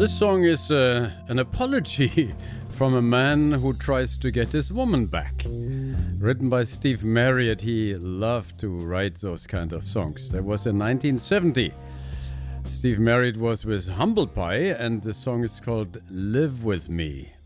This song is an apology from a man who tries to get his woman back. Written by Steve Marriott. He loved to write those kind of songs. That was in 1970. Steve Marriott was with Humble Pie, and the song is called Live With Me.